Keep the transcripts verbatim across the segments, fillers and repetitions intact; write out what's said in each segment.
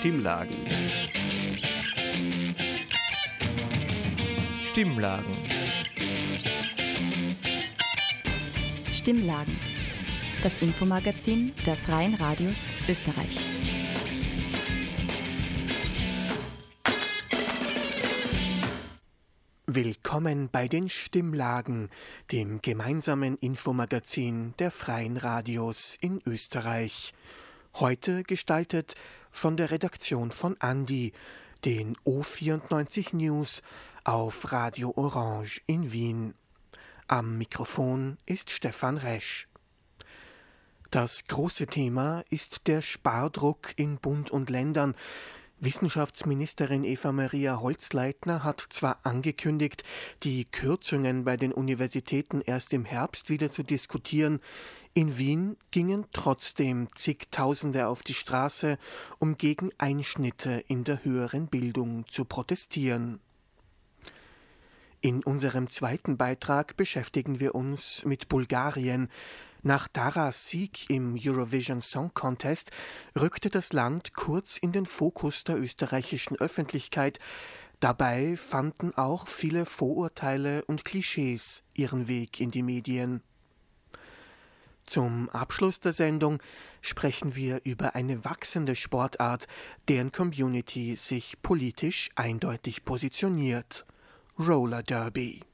Stimmlagen. Stimmlagen. Stimmlagen. Das Infomagazin der Freien Radios Österreich. Willkommen bei den Stimmlagen, dem gemeinsamen Infomagazin der Freien Radios in Österreich. Heute gestaltet von der Redaktion von Andi, den O vierundneunzig News auf Radio Orange in Wien. Am Mikrofon ist Stefan Resch. Das große Thema ist der Spardruck in Bund und Ländern. Wissenschaftsministerin Eva-Maria Holzleitner hat zwar angekündigt, die Kürzungen bei den Universitäten erst im Herbst wieder zu diskutieren. In Wien gingen trotzdem zigtausende auf die Straße, um gegen Einschnitte in der höheren Bildung zu protestieren. In unserem zweiten Beitrag beschäftigen wir uns mit Bulgarien. Nach Taras Sieg im Eurovision Song Contest rückte das Land kurz in den Fokus der österreichischen Öffentlichkeit. Dabei fanden auch viele Vorurteile und Klischees ihren Weg in die Medien. Zum Abschluss der Sendung sprechen wir über eine wachsende Sportart, deren Community sich politisch eindeutig positioniert: Roller Derby.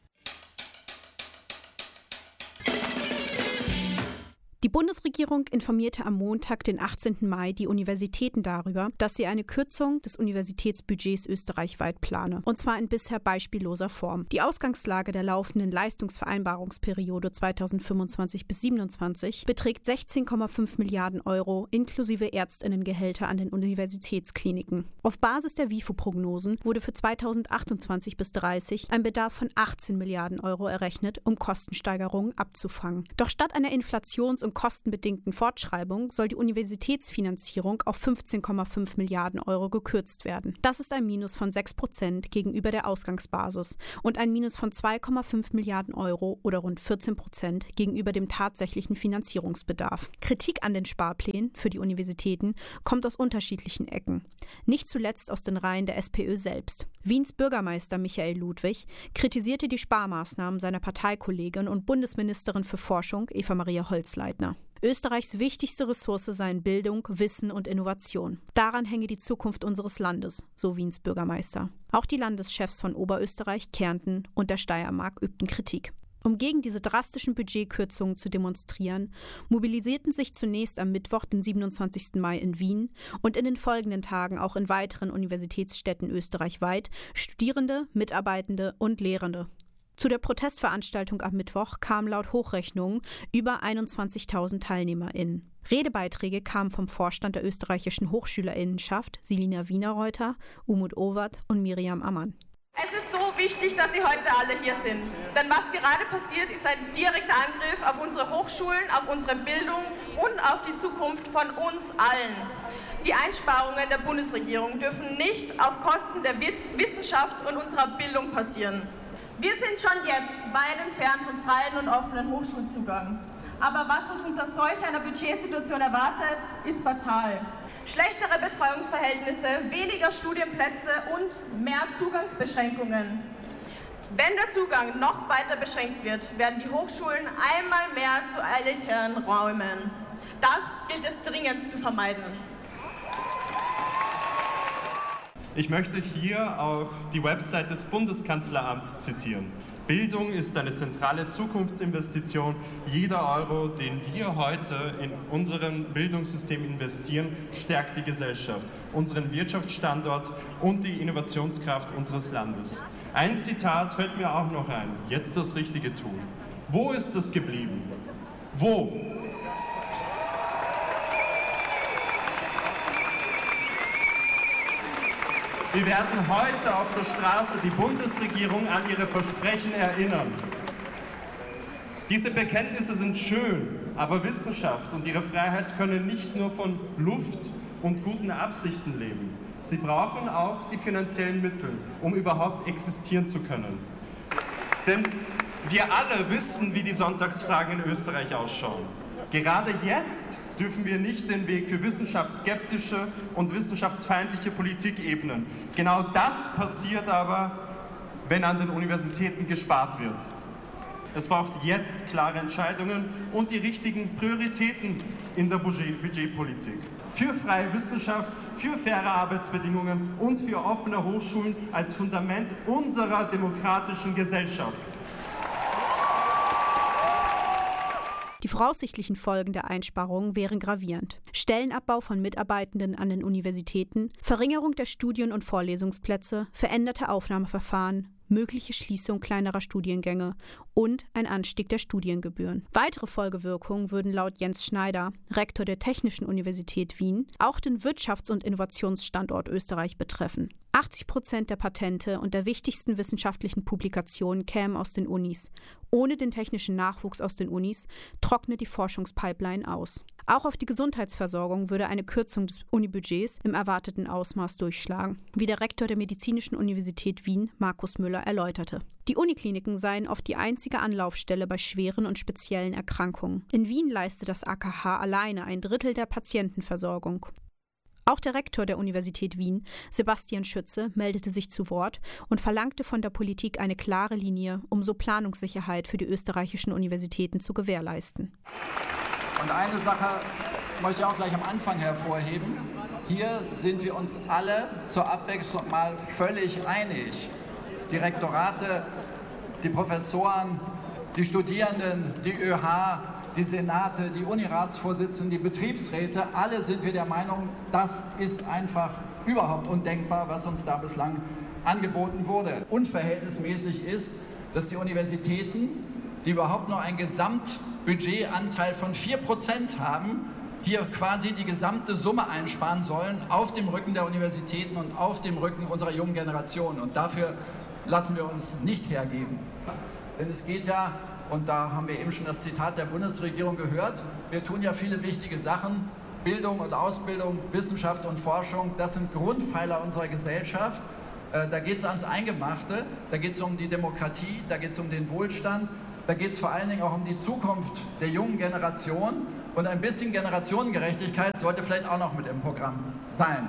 Die Bundesregierung informierte am Montag, den achtzehnten Mai, die Universitäten darüber, dass sie eine Kürzung des Universitätsbudgets österreichweit plane, und zwar in bisher beispielloser Form. Die Ausgangslage der laufenden Leistungsvereinbarungsperiode zweitausendfünfundzwanzig bis siebenundzwanzig beträgt sechzehn Komma fünf Milliarden Euro inklusive Ärztinnengehälter an den Universitätskliniken. Auf Basis der W I F O-Prognosen wurde für zweitausendachtundzwanzig bis dreißig ein Bedarf von achtzehn Milliarden Euro errechnet, um Kostensteigerungen abzufangen. Doch statt einer Inflations- und kostenbedingten Fortschreibung soll die Universitätsfinanzierung auf fünfzehn Komma fünf Milliarden Euro gekürzt werden. Das ist ein Minus von sechs Prozent gegenüber der Ausgangsbasis und ein Minus von zwei Komma fünf Milliarden Euro oder rund vierzehn Prozent gegenüber dem tatsächlichen Finanzierungsbedarf. Kritik an den Sparplänen für die Universitäten kommt aus unterschiedlichen Ecken. Nicht zuletzt aus den Reihen der SPÖ selbst. Wiens Bürgermeister Michael Ludwig kritisierte die Sparmaßnahmen seiner Parteikollegin und Bundesministerin für Forschung Eva-Maria Holzleitner. Österreichs wichtigste Ressource seien Bildung, Wissen und Innovation. Daran hänge die Zukunft unseres Landes, so Wiens Bürgermeister. Auch die Landeschefs von Oberösterreich, Kärnten und der Steiermark übten Kritik. Um gegen diese drastischen Budgetkürzungen zu demonstrieren, mobilisierten sich zunächst am Mittwoch, den siebenundzwanzigsten Mai in Wien und in den folgenden Tagen auch in weiteren Universitätsstädten österreichweit Studierende, Mitarbeitende und Lehrende. Zu der Protestveranstaltung am Mittwoch kamen laut Hochrechnungen über einundzwanzigtausend TeilnehmerInnen. Redebeiträge kamen vom Vorstand der österreichischen HochschülerInnenschaft, Selina Wienerreuter, Umut Owert und Miriam Ammann. Es ist so wichtig, dass Sie heute alle hier sind. Denn was gerade passiert, ist ein direkter Angriff auf unsere Hochschulen, auf unsere Bildung und auf die Zukunft von uns allen. Die Einsparungen der Bundesregierung dürfen nicht auf Kosten der Wissenschaft und unserer Bildung passieren. Wir sind schon jetzt weit entfernt vom freien und offenen Hochschulzugang. Aber was uns unter solch einer Budgetsituation erwartet, ist fatal. Schlechtere Betreuungsverhältnisse, weniger Studienplätze und mehr Zugangsbeschränkungen. Wenn der Zugang noch weiter beschränkt wird, werden die Hochschulen einmal mehr zu elitären Räumen. Das gilt es dringend zu vermeiden. Ich möchte hier auch die Website des Bundeskanzleramts zitieren. Bildung ist eine zentrale Zukunftsinvestition. Jeder Euro, den wir heute in unserem Bildungssystem investieren, stärkt die Gesellschaft, unseren Wirtschaftsstandort und die Innovationskraft unseres Landes. Ein Zitat fällt mir auch noch ein. Jetzt das Richtige tun. Wo ist es geblieben? Wo? Wir werden heute auf der Straße die Bundesregierung an ihre Versprechen erinnern. Diese Bekenntnisse sind schön, aber Wissenschaft und ihre Freiheit können nicht nur von Luft und guten Absichten leben. Sie brauchen auch die finanziellen Mittel, um überhaupt existieren zu können. Denn wir alle wissen, wie die Sonntagsfragen in Österreich ausschauen. Gerade jetzt dürfen wir nicht den Weg für wissenschaftsskeptische und wissenschaftsfeindliche Politik ebnen. Genau das passiert aber, wenn an den Universitäten gespart wird. Es braucht jetzt klare Entscheidungen und die richtigen Prioritäten in der Budgetpolitik. Für freie Wissenschaft, für faire Arbeitsbedingungen und für offene Hochschulen als Fundament unserer demokratischen Gesellschaft. Die voraussichtlichen Folgen der Einsparungen wären gravierend. Stellenabbau von Mitarbeitenden an den Universitäten, Verringerung der Studien- und Vorlesungsplätze, veränderte Aufnahmeverfahren, mögliche Schließung kleinerer Studiengänge und ein Anstieg der Studiengebühren. Weitere Folgewirkungen würden laut Jens Schneider, Rektor der Technischen Universität Wien, auch den Wirtschafts- und Innovationsstandort Österreich betreffen. achtzig Prozent der Patente und der wichtigsten wissenschaftlichen Publikationen kämen aus den Unis. Ohne den technischen Nachwuchs aus den Unis trocknet die Forschungspipeline aus. Auch auf die Gesundheitsversorgung würde eine Kürzung des Unibudgets im erwarteten Ausmaß durchschlagen, wie der Rektor der Medizinischen Universität Wien, Markus Müller, erläuterte. Die Unikliniken seien oft die einzige Anlaufstelle bei schweren und speziellen Erkrankungen. In Wien leiste das A K H alleine ein Drittel der Patientenversorgung. Auch der Rektor der Universität Wien, Sebastian Schütze, meldete sich zu Wort und verlangte von der Politik eine klare Linie, um so Planungssicherheit für die österreichischen Universitäten zu gewährleisten. Und eine Sache möchte ich auch gleich am Anfang hervorheben. Hier sind wir uns alle zur Abwechslung mal völlig einig. Die Rektorate, die Professoren, die Studierenden, die ÖH, die Senate, die Uniratsvorsitzenden, die Betriebsräte, alle sind wir der Meinung, das ist einfach überhaupt undenkbar, was uns da bislang angeboten wurde. Unverhältnismäßig ist, dass die Universitäten, die überhaupt nur einen Gesamtbudgetanteil von vier Prozent haben, hier quasi die gesamte Summe einsparen sollen auf dem Rücken der Universitäten und auf dem Rücken unserer jungen Generation. Und dafür lassen wir uns nicht hergeben. Denn es geht ja, und da haben wir eben schon das Zitat der Bundesregierung gehört, wir tun ja viele wichtige Sachen. Bildung und Ausbildung, Wissenschaft und Forschung, das sind Grundpfeiler unserer Gesellschaft. Da geht es ans Eingemachte, da geht es um die Demokratie, da geht es um den Wohlstand, da geht es vor allen Dingen auch um die Zukunft der jungen Generation. Und ein bisschen Generationengerechtigkeit sollte vielleicht auch noch mit im Programm sein.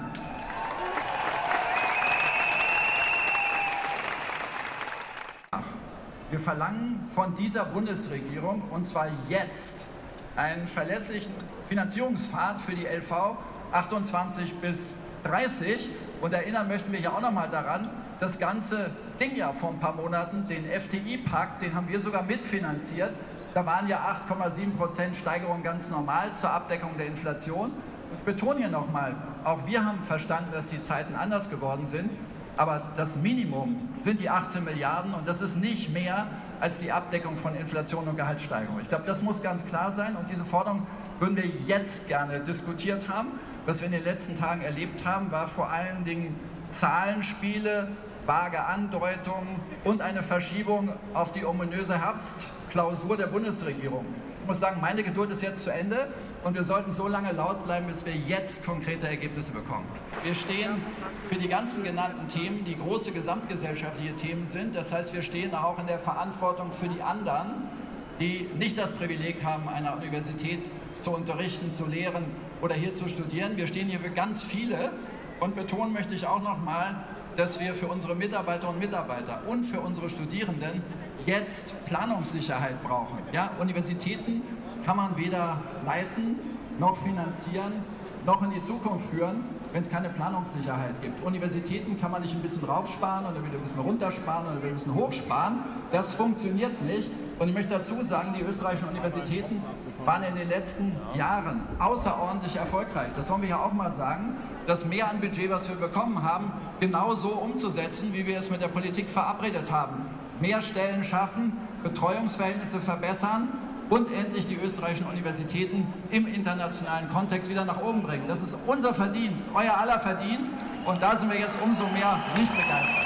Wir verlangen von dieser Bundesregierung, und zwar jetzt, einen verlässlichen Finanzierungspfad für die L V achtundzwanzig bis dreißig. Und erinnern möchten wir ja auch nochmal daran, das Ganze ging ja vor ein paar Monaten, den F T I-Pakt, den haben wir sogar mitfinanziert. Da waren ja acht Komma sieben Prozent Steigerung ganz normal zur Abdeckung der Inflation. Ich betone hier nochmal, auch wir haben verstanden, dass die Zeiten anders geworden sind. Aber das Minimum sind die achtzehn Milliarden und das ist nicht mehr als die Abdeckung von Inflation und Gehaltssteigerung. Ich glaube, das muss ganz klar sein und diese Forderung würden wir jetzt gerne diskutiert haben. Was wir in den letzten Tagen erlebt haben, war vor allen Dingen Zahlenspiele, vage Andeutungen und eine Verschiebung auf die ominöse Herbstklausur der Bundesregierung. Ich muss sagen, meine Geduld ist jetzt zu Ende und wir sollten so lange laut bleiben, bis wir jetzt konkrete Ergebnisse bekommen. Wir stehen für die ganzen genannten Themen, die große gesamtgesellschaftliche Themen sind. Das heißt, wir stehen auch in der Verantwortung für die anderen, die nicht das Privileg haben, an einer Universität zu unterrichten, zu lehren oder hier zu studieren. Wir stehen hier für ganz viele und betonen möchte ich auch nochmal, dass wir für unsere Mitarbeiter und Mitarbeiter und für unsere Studierenden jetzt Planungssicherheit brauchen. Ja, Universitäten kann man weder leiten, noch finanzieren, noch in die Zukunft führen, wenn es keine Planungssicherheit gibt. Universitäten kann man nicht ein bisschen raufsparen oder wieder ein bisschen runtersparen oder wieder ein bisschen hochsparen. Das funktioniert nicht. Und ich möchte dazu sagen, die österreichischen Universitäten waren in den letzten Jahren außerordentlich erfolgreich. Das wollen wir ja auch mal sagen, das Mehr an Budget, was wir bekommen haben, genauso umzusetzen, wie wir es mit der Politik verabredet haben. Mehr Stellen schaffen, Betreuungsverhältnisse verbessern und endlich die österreichischen Universitäten im internationalen Kontext wieder nach oben bringen. Das ist unser Verdienst, euer aller Verdienst und da sind wir jetzt umso mehr nicht begeistert.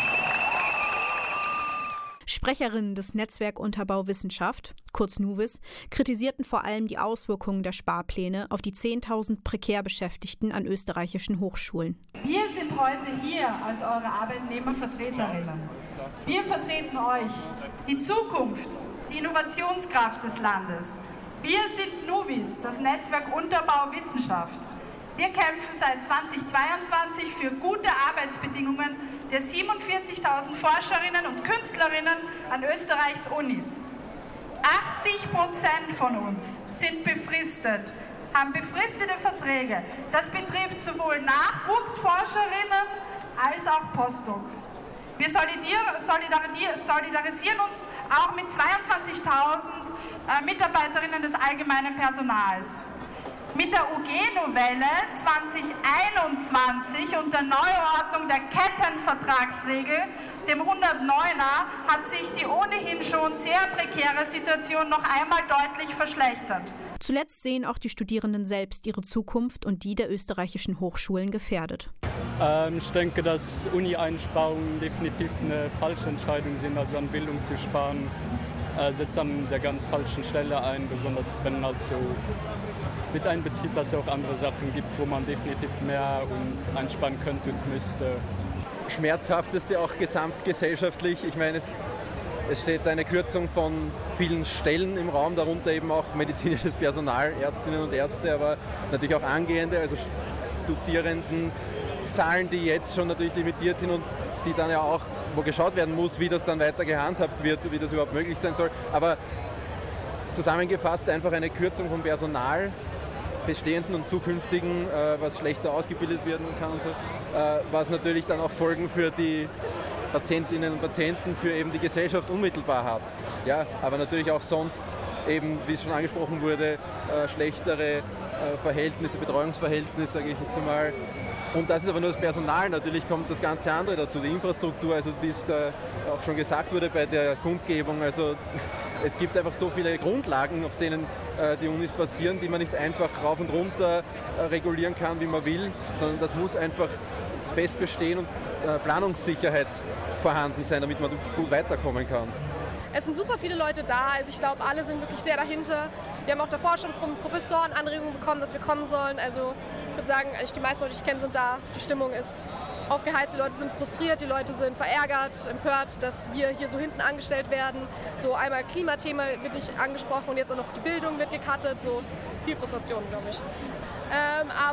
Sprecherinnen des Netzwerk Unterbau Wissenschaft, kurz NUWIS, kritisierten vor allem die Auswirkungen der Sparpläne auf die zehntausend prekär Beschäftigten an österreichischen Hochschulen. Wir sind heute hier als eure Arbeitnehmervertreterinnen. Wir vertreten euch, die Zukunft, die Innovationskraft des Landes. Wir sind Nuvis, das Netzwerk Unterbau Wissenschaft. Wir kämpfen seit zweitausendzweiundzwanzig für gute Arbeitsbedingungen der siebenundvierzigtausend Forscherinnen und Künstlerinnen an Österreichs Unis. achtzig Prozent von uns sind befristet, haben befristete Verträge. Das betrifft sowohl Nachwuchsforscherinnen als auch Postdocs. Wir solidarisieren uns auch mit zweiundzwanzigtausend äh, Mitarbeiterinnen des allgemeinen Personals. Mit der U G-Novelle zweitausendeinundzwanzig und der Neuordnung der Kettenvertragsregel, dem hundertneuner, hat sich die ohnehin schon sehr prekäre Situation noch einmal deutlich verschlechtert. Zuletzt sehen auch die Studierenden selbst ihre Zukunft und die der österreichischen Hochschulen gefährdet. Ähm, ich denke, dass Uni-Einsparungen definitiv eine falsche Entscheidung sind, also an Bildung zu sparen, äh, setzt an der ganz falschen Stelle ein, besonders wenn man also mit einbezieht, dass es auch andere Sachen gibt, wo man definitiv mehr und einsparen könnte und müsste. Schmerzhafteste auch gesamtgesellschaftlich. Ich meine, es, es steht eine Kürzung von vielen Stellen im Raum, darunter eben auch medizinisches Personal, Ärztinnen und Ärzte, aber natürlich auch Angehende, also Studierenden. Zahlen, die jetzt schon natürlich limitiert sind und die dann ja auch, wo geschaut werden muss, wie das dann weiter gehandhabt wird, wie das überhaupt möglich sein soll. Aber zusammengefasst einfach eine Kürzung von Personal, bestehenden und zukünftigen, äh, was schlechter ausgebildet werden kann und so, äh, was natürlich dann auch Folgen für die Patientinnen und Patienten, für eben die Gesellschaft unmittelbar hat. Ja, aber natürlich auch sonst eben, wie es schon angesprochen wurde, äh, schlechtere äh, Verhältnisse, Betreuungsverhältnisse, sage ich jetzt einmal. Und das ist aber nur das Personal, natürlich kommt das ganze andere dazu, die Infrastruktur, also wie es da auch schon gesagt wurde bei der Kundgebung, also es gibt einfach so viele Grundlagen, auf denen äh, die Unis basieren, die man nicht einfach rauf und runter äh, regulieren kann, wie man will, sondern das muss einfach fest bestehen und äh, Planungssicherheit vorhanden sein, damit man gut weiterkommen kann. Es sind super viele Leute da, also ich glaube, alle sind wirklich sehr dahinter. Wir haben auch davor schon von Professoren Anregungen bekommen, dass wir kommen sollen. Also ich würde sagen, eigentlich die meisten Leute, die ich kenne, sind da. Die Stimmung ist aufgeheizt, die Leute sind frustriert, die Leute sind verärgert, empört, dass wir hier so hinten angestellt werden. So einmal Klimathema wird nicht angesprochen und jetzt auch noch die Bildung wird gecuttet. So viel Frustration, glaube ich. Ähm, aber